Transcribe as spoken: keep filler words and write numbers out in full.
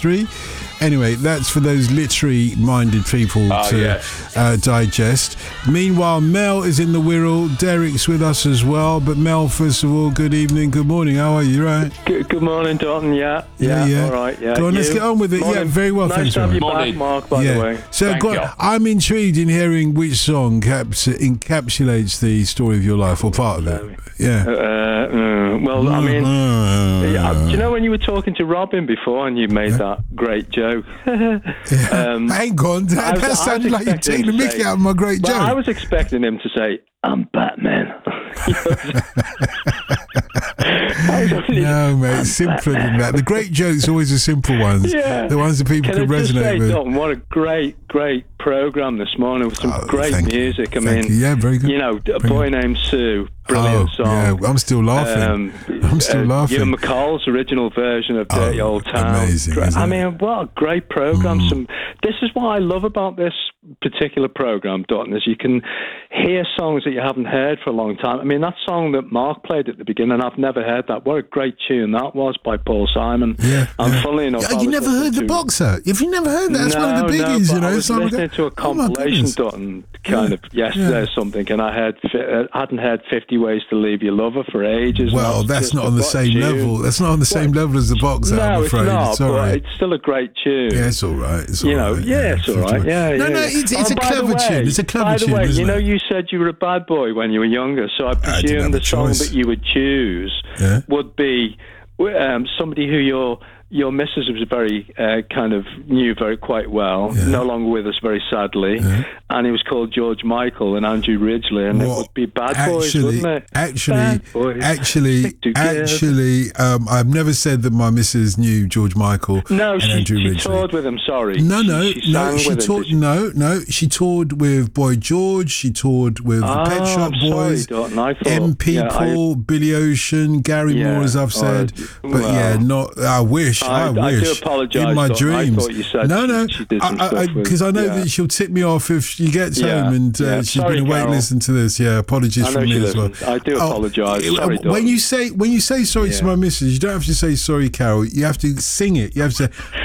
history. Anyway, that's for those literary-minded people oh, to yes. uh, digest. Meanwhile, Mel is in the Wirral. Derek's with us as well. But Mel, first of all, good evening, good morning. How are you, right? Good, good morning, Dalton. Yeah, yeah, yeah, yeah. all right, yeah. Go on, you? let's get on with it. Morning. Yeah, very well, nice thanks. to have you morning. back, Mark, by yeah. the way. So Thank go you. on. I'm intrigued in hearing which song caps- encapsulates the story of your life, or part of it. Yeah. Uh, uh, well, I mean, yeah, do you know when you were talking to Robin before and you made yeah. that great joke? um, Hang on, that, was, that sounded like you're taking the mickey out of my great well, joke. I was expecting him to say, I'm Batman. No, mate, it's simpler than that. The great jokes are always the simple ones. Yeah. The ones that people can, can resonate say, with. Dalton, what a great, great programme this morning with some oh, great music. You. I mean, you. Yeah, very good. You know, A Boy Named Sue, brilliant oh, song. Yeah, I'm still laughing. Um, I'm still uh, laughing. Ewan McCall's original version of Dirty oh, Old Town. Amazing. I mean, what a great programme. Mm. Some. This is what I love about this particular programme, Dalton, is you can hear songs that you haven't heard for a long time. I mean, that song that Mark played at the beginning, I've never heard that. What a great tune that was by Paul Simon. Yeah, and yeah. funnily enough, yeah, you never heard to, The Boxer? If you never heard that, that's no, one of the biggies, no, you know. I was listening to a compilation, oh, Dalton, kind yeah. of yesterday yeah. or something, and I had uh, hadn't heard fifty Ways to Leave Your Lover for ages. Well, that's not on the same tune. level. That's not on the same well, level as The Boxer, no, I'm afraid. it's not, it's all but right. it's still a great tune. Yeah, it's all right. It's all you know, right. yeah, yeah, it's all right. Yeah, no, yeah. no, it's, it's oh, a clever way, tune. It's a clever by the tune, way, isn't you know, it? you said you were a bad boy when you were younger, so I presume the song choice. that you would choose yeah. would be um, somebody who you're. Your missus was very uh, kind of knew very quite well, yeah. no longer with us very sadly, yeah. and he was called George Michael and Andrew Ridgeley, and well, it would be Bad actually, Boys, wouldn't it? Actually, Bad Boys, actually, actually, um, I've never said that my missus knew George Michael. No, and she, Andrew she Ridgeley. toured with him. Sorry, no, no, she, she no. She with toured. him, no, no. She toured with Boy George. She toured with oh, the Pet Shop I'm Boys, sorry, I thought, M P yeah, Paul, I, Billy Ocean, Gary yeah, Moore, as I've said. uh, but well, yeah, not. I wish. I, I, wish. I do apologise. In my dreams. I thought you said no, no. She, she did some stuff Because I, I, I know yeah. that she'll tip me off if she gets yeah, home, and uh, yeah. she's sorry, been awake Carol. listening to this. Yeah, apologies I know from she me as well. listens. I do apologise. Oh, sorry, when you say when you say sorry yeah. to my missus, you don't have to say sorry, Carol. You have to sing it. You have to say,